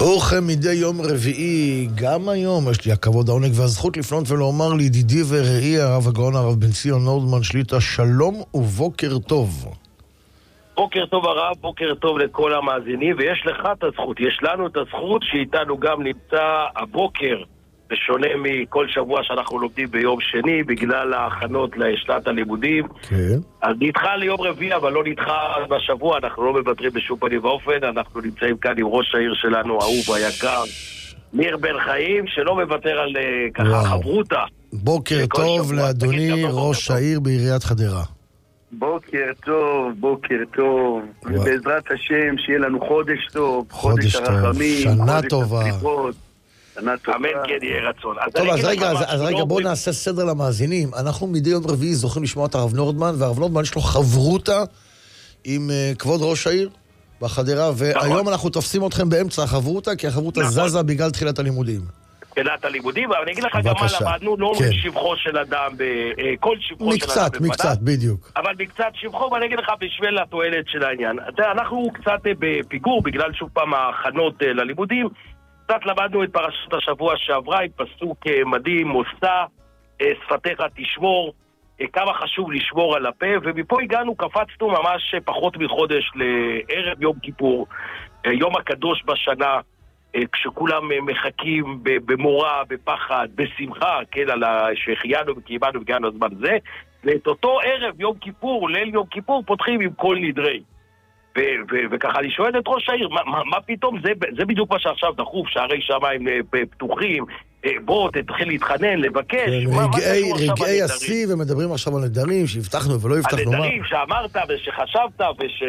אורכם מדי יום רביעי, גם היום יש לי הכבוד, העונג והזכות לפנות ולומר לידידי ורעי הרב הגאון הרב בן ציון נורדמן שליט"א, שלום ובוקר טוב. בוקר טוב הרב, בוקר טוב לכל המאזינים, ויש לך את הזכות, יש לנו את הזכות שאיתנו גם נמצא הבוקר, בשונה מכל שבוע שאנחנו לומדים ביום שני, בגלל ההכנות לשנת הלימודים. כן. אז נדחה ליום רביעי, אבל לא נדחה בשבוע, אנחנו לא מוותרים בשום פנים ואופן, אנחנו נמצאים כאן עם ראש העיר שלנו, האהוב היקר, ניר בן חיים, שלא מוותר על ככה חברותה. בוקר טוב לאדוני ראש העיר בעיריית חדרה. בוקר טוב, בוקר טוב, ובעזרת השם שיהיה לנו חודש טוב, חודש הרחמים, שנה טובה. אמן כן יהיה רצון. טוב, אז רגע בואו נעשה סדר למאזינים. אנחנו מדי יום רביעי זוכים לשמוע את הרב נורדמן, והרב נורדמן יש לו חברותה עם כבוד ראש העיר בחדרה, והיום אנחנו תופסים אתכם באמצע החברותה, כי החברותה זזה בגלל תחילת הלימודים. תחילת הלימודים, אבל אני אגיד לך גם מה למדנו, לא אומרים שבחו של אדם, כל שבחו של אדם בפניו. מקצת, בדיוק. אבל מקצת שבחו, ואני אגיד לך בשביל התועלת של העניין. אנחנו קצת בפיגור, בגלל שוב פעם ההכנות ללימודים, קצת למדנו את פרשת השבוע שעברה, עם פסוק מדהים, מושא, שפתיך תשמור, כמה חשוב לשמור על הפה, ומפה הגענו, קפצנו ממש פחות מחודש לערב יום כיפור, יום הקדוש בשנה, כשכולם מחכים במורא, בפחד, בשמחה, כן, על שהחיינו וקיימנו והגענו הזמן זה, ואת אותו ערב יום כיפור, ליל יום כיפור, פותחים עם כל נדרי. וככה אני שואל את ראש העיר, מה פתאום? זה בדיוק מה שעכשיו דחוף, שערי שמיים פתוחים, בוא תתחיל להתחנן, לבקש. רגעי השיא, ומדברים עכשיו על נדרים שהבטחנו ולא הבטחנו. על נדרים שאמרת ושחשבת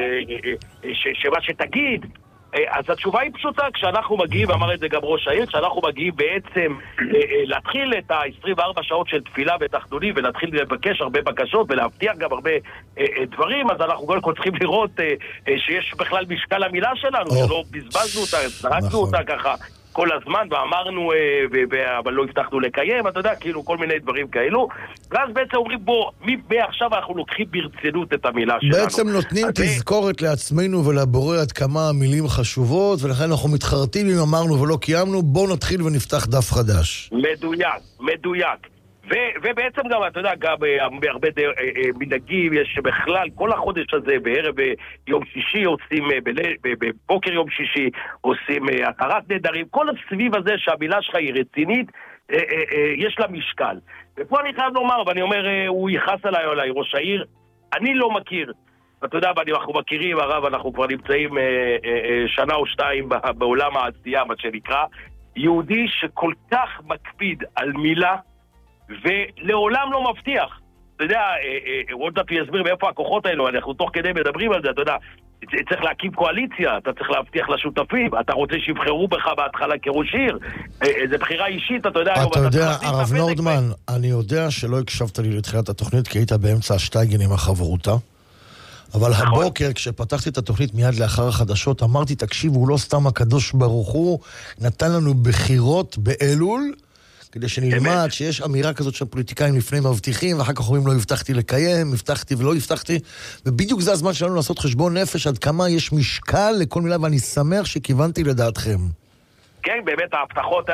ושמה שתגיד. אז התשובה היא פשוטה, כשאנחנו מגיעים, אמר את זה גם ראש העיר, כשאנחנו מגיעים בעצם להתחיל את ה-24 שעות של תפילה ותחתונים, ולהתחיל לבקש הרבה בקשות ולהבטיח גם הרבה דברים, אז אנחנו קודם כל צריכים לראות שיש בכלל משקל המילה שלנו, שלא בזבזנו אותה, זרקנו אותה ככה כל הזמן, ואמרנו, אבל לא הבטחנו לקיים, אתה יודע, כאילו כל מיני דברים כאלו, ואז בעצם אומרים, בוא, מעכשיו אנחנו לוקחים ברצינות את המילה שלנו. בעצם נותנים תזכורת לעצמנו ולבורא עד כמה המילים חשובות, ולכן אנחנו מתחרטים אם אמרנו ולא קיימנו, בואו נתחיל ונפתח דף חדש. מדויק. ובעצם גם, אתה יודע, גם בהרבה מנהגים יש בכלל, כל החודש הזה, בערב יום שישי עושים, בבוקר יום שישי עושים התרת נדרים, כל הסביב הזה שהמילה שלך היא רצינית, יש לה משקל. ופה אני חייב לומר, ואני אומר, הוא ייחס עליי, ראש העיר, אני לא מכיר, אתה יודע, אנחנו מכירים, הרב, אנחנו כבר נמצאים שנה או שתיים בעולם העשייה, מה שנקרא, יהודי שכל כך מקפיד על מילה, ולעולם לא מבטיח. אתה יודע, עוד דף יסביר מאיפה הכוחות האלו, אנחנו תוך כדי מדברים על זה, אתה יודע, צריך להקים קואליציה, אתה צריך להבטיח לשותפים, אתה רוצה שיבחרו בך בהתחלה כראש עיר, זה בחירה אישית, אתה יודע. אתה יודע, הרב נורדמן, אני יודע שלא הקשבת לי לתחילת התוכנית, כי היית באמצע השטייגן עם החברותה, אבל הבוקר, כשפתחתי את התוכנית מיד לאחר החדשות, אמרתי, תקשיב, הוא לא סתם הקדוש ברוך הוא, נתן לנו בחירות באלול, כדי שנלמד שיש אמירה כזאת של פוליטיקאים לפני מבטיחים, ואחר כך אומרים לא הבטחתי לקיים, הבטחתי ולא הבטחתי, ובדיוק זה הזמן שלנו לעשות חשבון נפש עד כמה יש משקל לכל מילה, ואני שמח שכיוונתי לדעתכם. כן, באמת ההבטחות,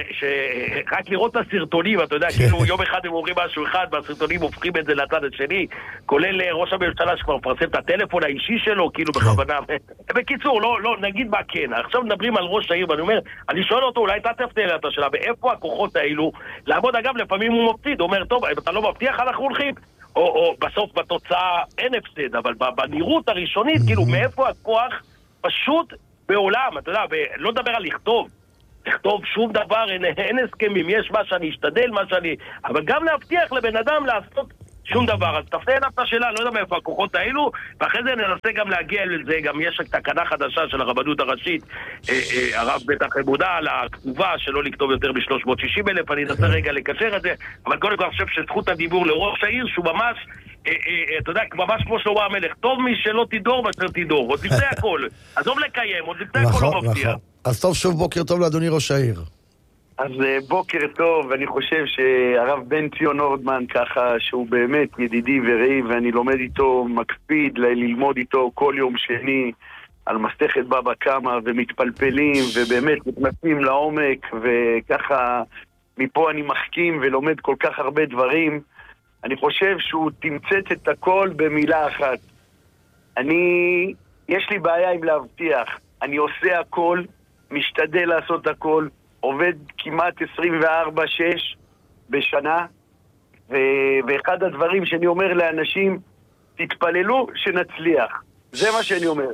רק לראות את הסרטונים, אתה יודע, כאילו יום אחד הם אומרים משהו אחד, והסרטונים הופכים את זה לצד השני, כולל ראש הממשלה שכבר מפרסם את הטלפון האישי שלו, כאילו בכוונה. בקיצור, לא, נגיד מה כן. עכשיו מדברים על ראש העיר, ואני אומר, אני שואל אותו, אולי אתה תפתר את השאלה, ואיפה הכוחות האלו? לעמוד, אגב, לפעמים הוא מפסיד, הוא אומר, טוב, אם אתה לא מבטיח, אנחנו הולכים. או בסוף בתוצאה אין הפסד, אבל בנראות הראשונית, כאילו, מאיפה הכוח פשוט בעולם, אתה יודע, ולא לדבר על לכתוב שום דבר, אין הסכמים, יש מה שאני אשתדל, מה שאני... אבל גם להבטיח לבן אדם לעשות שום דבר. אז תפנה אליו את השאלה, לא יודע מאיפה הכוחות האלו, ואחרי זה ננסה גם להגיע לזה, גם יש תקנה חדשה של הרבנות הראשית, הרב בטח מודע על הכתובה שלא לכתוב יותר מ-360,000, אני אנסה רגע לקשר את זה, אבל קודם כל אני חושב שזכות הדיבור לראש העיר, שהוא ממש, אתה יודע, ממש כמו שלמה המלך, טוב מי שלא תדור מאשר תדור, עוד לפני הכל, עזוב לקיים, עוד לפני הכל לא מבטיח. אז טוב, שוב בוקר טוב לאדוני ראש העיר. אז בוקר טוב, אני חושב שהרב בן ציון נורדמן ככה, שהוא באמת ידידי ורעי, ואני לומד איתו, מקפיד ללמוד איתו כל יום שני, על מסכת בבא קמא ומתפלפלים ובאמת מתנסים לעומק, וככה מפה אני מחכים ולומד כל כך הרבה דברים. אני חושב שהוא תמצת את הכל במילה אחת. יש לי בעיה עם להבטיח. אני עושה הכל, משתדל לעשות הכל, עובד כמעט 24/6 בשנה, ואחד הדברים שאני אומר לאנשים, תתפללו שנצליח. זה מה שאני אומר.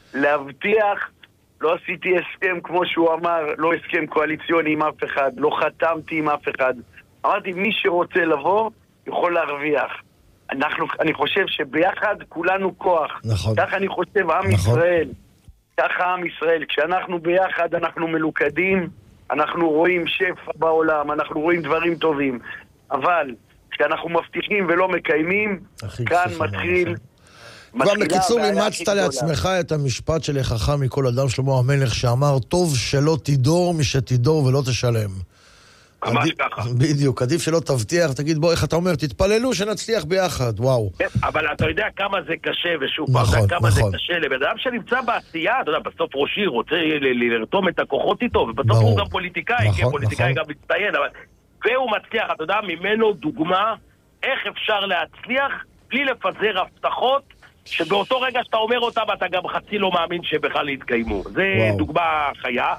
להבטיח, לא עשיתי הסכם כמו שהוא אמר, לא הסכם קואליציוני עם אף אחד, לא חתמתי עם אף אחד. אמרתי, מי שרוצה לבוא, יכול להרוויח. אני חושב שביחד כולנו כוח. נכון. ככה אני חושב, עם ישראל. ככה עם ישראל. כשאנחנו ביחד, אנחנו מלוכדים, אנחנו רואים שפע בעולם, אנחנו רואים דברים טובים. אבל כשאנחנו מבטיחים ולא מקיימים, כאן מתחיל... כבר בקיצור, אימצת לעצמך את המשפט של חכם מכל אדם, שלמה המלך, שאמר, טוב שלא תדור משתדור ולא תשלם. ממש ככה. בדיוק, עדיף שלא תבטיח, תגיד בוא, איך אתה אומר, תתפללו שנצליח ביחד, וואו. אבל אתה יודע כמה זה קשה, ושוב, נכון, כמה זה קשה לבן אדם שנמצא בעשייה, אתה יודע, בסוף ראשי רוצה לרתום את הכוחות איתו, ובסוף הוא גם פוליטיקאי, כי פוליטיקאי גם מצטיין, והוא מצליח, אתה יודע, ממנו דוגמה איך אפשר להצליח בלי לפזר הבטחות, שבאותו רגע שאתה אומר אותם, אתה גם חצי לא מאמין שבכלל יתקיימו. זה דוגמה חיה.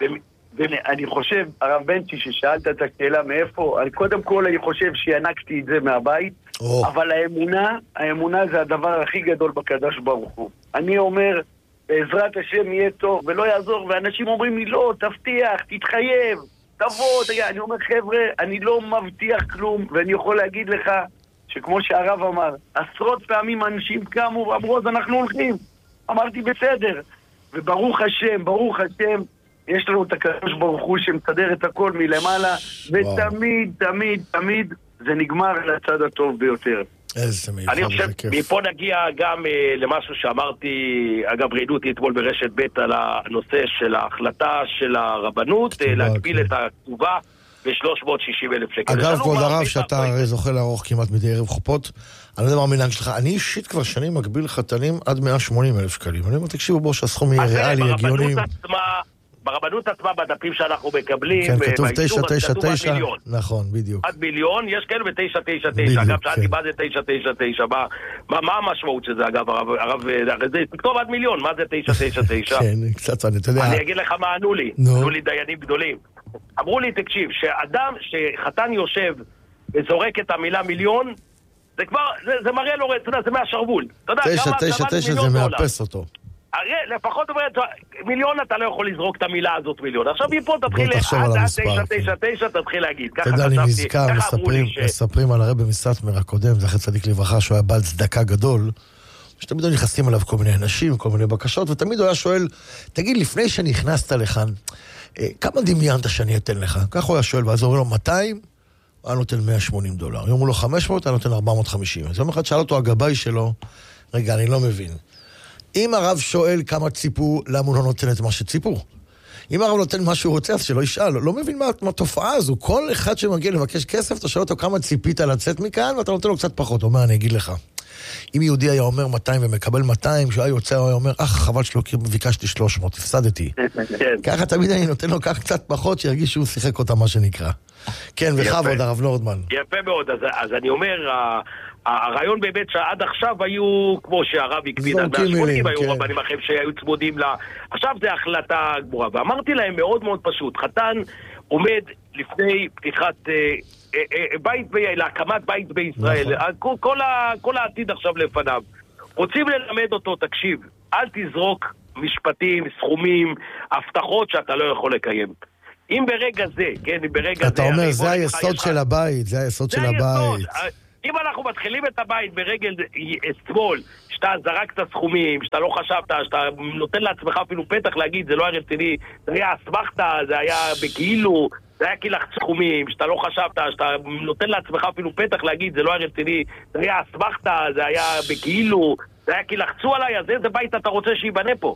ואני חושב, הרב בנצ'י, ששאלת את השאלה מאיפה, קודם כל אני חושב שינקתי את זה מהבית, אבל האמונה זה הדבר הכי גדול בקדוש ברוך הוא. אני אומר, בעזרת השם יהיה טוב, ולא יעזור, ואנשים אומרים לי, לא, תבטיח, תתחייב, תבוא, אני אומר, חבר'ה, אני לא מבטיח כלום, ואני יכול להגיד לך, שכמו שהרב אמר, עשרות פעמים אנשים קמו ואמרו, אז אנחנו הולכים. אמרתי, בסדר. וברוך השם, ברוך השם, יש לנו את הקדוש ברוך הוא שמסדר את הכל מלמעלה, ותמיד, תמיד, תמיד, זה נגמר לצד הטוב ביותר. איזה מיוחד, אני חושב, מפה נגיע גם למשהו שאמרתי, אגב, ראינו אותי אתמול ברשת ב' על הנושא של ההחלטה של הרבנות, להגביל את הכתובה, ב-360,000 שקל. אגב, כבוד הרב, שאתה הרי זוכה לערוך כמעט מדי ערב חופות, אני לא יודע מה המנהג שלך, אני אישית כבר שנים מגביל חתנים עד 180,000 שקלים. אני אומר, תקשיבו בו שהסכום יהיה ריאלי, הגיוני. ברבנות עצמה, בדפים שאנחנו מקבלים, כן, כתוב 999, נכון, בדיוק. עד מיליון, יש כאלה ב-999, אגב, שאלתי מה זה 999, מה המשמעות של זה, אגב, הרב, זה תכתוב עד מיליון, מה זה 999? כן, קצת, אני יודע. אני אגיד לך מה ענו לי, ענו לי דיינים גדולים. אמרו לי, תקשיב, שאדם שחתן יושב וזורק את המילה מיליון, זה כבר, זה מראה לו, אתה יודע, זה מהשרוול. 999 זה מאפס אותו. לפחות אומרת, מיליון אתה לא יכול לזרוק את המילה הזאת מיליון. עכשיו מפה תתחיל עד 999 תתחיל להגיד. אתה יודע, אני נזכר, מספרים על הרב מסטמר הקודם, זכר צדיק לברכה, שהוא היה בעל צדקה גדול, שתמיד היו נכנסים עליו כל מיני אנשים, כל מיני בקשות, ותמיד הוא היה שואל, תגיד, לפני שנכנסת לכאן, כמה דמיינת שאני אתן לך? כך הוא היה שואל, ואז הוא אומר לו, 200? היה נותן $180. יאמרו לו 500, היה נותן 450. אז יום אחד שאל אותו הגבאי שלו, רגע, אני לא מבין. אם הרב שואל כמה ציפו, למה הוא לא נותן את מה שציפו? אם הרב נותן מה שהוא רוצה, אז שלא ישאל. לא מבין מה התופעה הזו. כל אחד שמגיע לבקש כסף, אתה שואל אותו כמה ציפית לצאת מכאן, ואתה נותן לו קצת פחות. הוא אומר, אני אגיד לך. אם יהודי היה אומר 200 ומקבל 200, כשהוא היה יוצא, הוא היה אומר, חבל שלא ביקשתי 300, הפסדתי. ככה תמיד אני נותן לו כך קצת פחות, שירגיש שהוא שיחק אותה מה שנקרא. כן, וכבוד, הרב נורדמן. יפה מאוד, אז אני אומר, הרעיון באמת שעד עכשיו היו, כמו שהרב הקביד, 180 היו רבנים אחרים שהיו צמודים לה, עכשיו זה החלטה גמורה, ואמרתי להם מאוד מאוד פשוט, חתן עומד לפני פתיחת בית, להקמת בית בישראל, כל העתיד עכשיו לפניו, רוצים ללמד אותו, תקשיב, אל תזרוק משפטים, סכומים, הבטחות שאתה לא יכול לקיים. אם ברגע זה, כן, אם ברגע אתה אומר, זה היסוד של הבית, זה היסוד של הבית. אם אנחנו מתחילים את הבית ברגל שמאל, שאתה זרקת סכומים, שאתה לא חשבת, שאתה נותן לעצמך אפילו פתח להגיד, זה לא היה רציני, זה היה אסמכתה, זה היה בכאילו, זה היה כילך סכומים, שאתה לא חשבת, שאתה נותן לעצמך אפילו פתח להגיד, זה לא היה רציני, זה היה אסמכתה, זה היה בכאילו, זה היה כי לחצו עליי, אז איזה בית אתה רוצה שיבנה פה?